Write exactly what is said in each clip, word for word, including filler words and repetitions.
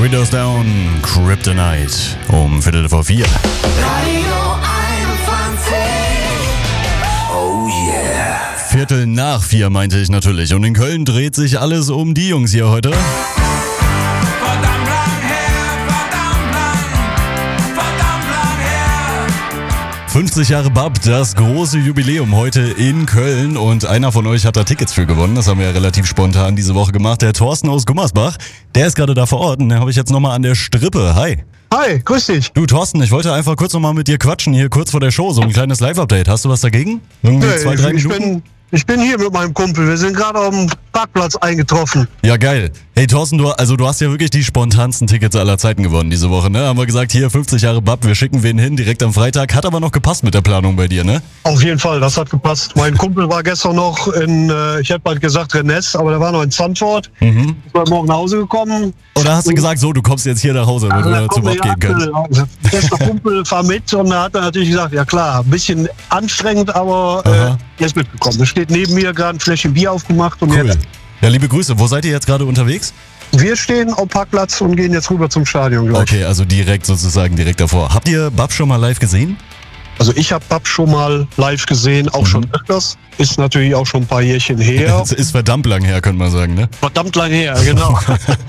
Windows Down, Kryptonite um Viertel vor vier. Radio einundzwanzig. Oh yeah. Viertel nach vier meinte ich natürlich. Und in Köln dreht sich alles um die Jungs hier heute. Verdammt lang her, verdammt lang, verdammt lang her. fünfzig Jahre B A P, das große Jubiläum heute in Köln. Und einer von euch hat da Tickets für gewonnen. Das haben wir ja relativ spontan diese Woche gemacht. Der Thorsten aus Gummersbach, der ist gerade da vor Ort. Und den habe ich jetzt nochmal an der Strippe. Hi. Hi, grüß dich. Du Thorsten, ich wollte einfach kurz nochmal mit dir quatschen, hier kurz vor der Show. So ein kleines Live-Update. Hast du was dagegen? Irgendwie Nee, zwei, ich, drei ich, Minuten? bin, ich bin hier mit meinem Kumpel. Wir sind gerade auf dem Parkplatz eingetroffen. Ja, geil. Hey Thorsten, du, also du hast ja wirklich die spontansten Tickets aller Zeiten gewonnen diese Woche, ne? Haben wir gesagt, hier fünfzig Jahre B A P, wir schicken wen hin, direkt am Freitag. Hat aber noch gepasst mit der Planung bei dir, ne? Auf jeden Fall, das hat gepasst. Mein Kumpel war gestern noch in, äh, ich hätte bald gesagt Rennes, aber der war noch in Zandvoort. Mhm. Ist mal morgen nach Hause gekommen. Oder hast du gesagt, so, du kommst jetzt hier nach Hause, damit Ja, du zum komm, Bob ja, gehen kannst? ja, Bester Kumpel, fahr mit. Und da hat er natürlich gesagt, ja klar, ein bisschen anstrengend, aber Aha. äh, er ist mitgekommen. Er steht neben mir, gerade ein Fläschchen Bier aufgemacht. Und Cool. jetzt, Ja, liebe Grüße. Wo seid ihr jetzt gerade unterwegs? wir stehen auf dem Parkplatz und gehen jetzt rüber zum Stadion gleich. Okay, also direkt sozusagen, direkt davor. Habt ihr B A P schon mal live gesehen? Also ich habe B A P schon mal live gesehen, auch Mhm. schon öfters. Ist natürlich auch schon ein paar Jährchen her. Das ist verdammt lang her, könnte man sagen, ne? Verdammt lang her, genau.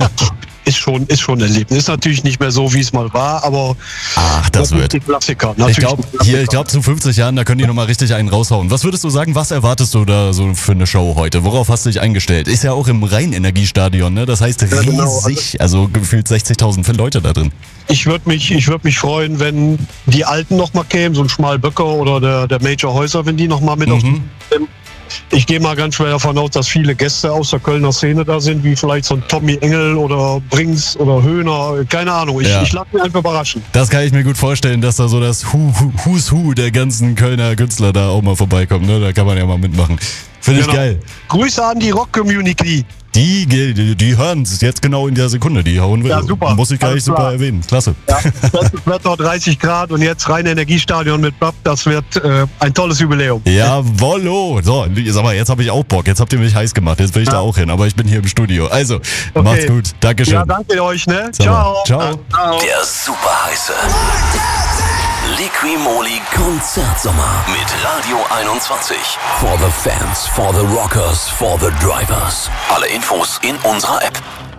ist schon, ist schon ein Erlebnis. Ist natürlich nicht mehr so, wie es mal war, aber Ach, das natürlich wird. die Klassiker. Ich Natürlich glaube, die Klassiker. hier, ich glaube, zu fünfzig Jahren, da können die nochmal richtig einen raushauen. Was würdest du sagen, was erwartest du da so für eine Show heute? Worauf hast du dich eingestellt? Ist ja auch im Rheinenergiestadion, ne? Das heißt Ja, genau. riesig, also gefühlt sechzigtausend Leute da drin. Ich würde mich, ich würd mich freuen, wenn die Alten noch mal kämen, so ein Schmalböcker oder der, der Major Häuser, wenn die noch mal mit auf die Mhm. sind. Ich gehe mal ganz schwer davon aus, dass viele Gäste aus der Kölner Szene da sind, wie vielleicht so ein Tommy Engel oder Brings oder Höhner, keine Ahnung. Ich, Ja. ich lasse mich einfach überraschen. Das kann ich mir gut vorstellen, dass da so das Hu- Hu- Who's Who der ganzen Kölner Künstler da auch mal vorbeikommt, ne? Da kann man ja mal mitmachen. Finde ich Genau. geil. Grüße an die Rock-Community. Die, die, die hören es jetzt genau in der Sekunde, die hauen wir. Ja, super. Muss ich gar nicht Alles super klar. erwähnen. Klasse. Ja, bestes Wetter, dreißig Grad und jetzt rein Energiestadion mit B A P. Das wird äh, ein tolles Jubiläum. Jawollo. So, sag mal, jetzt habe ich auch Bock. Jetzt habt ihr mich heiß gemacht. Jetzt will ich Ja. da auch hin. Aber ich bin hier im Studio. Also, Okay. macht's gut. Dankeschön. Ja, danke euch, ne? Sag mal, Ciao. ciao. Ciao. Der super heiße Liqui-Moly Konzertsommer mit Radio einundzwanzig. For the fans, for the rockers, for the drivers. Alle Infos in unserer App.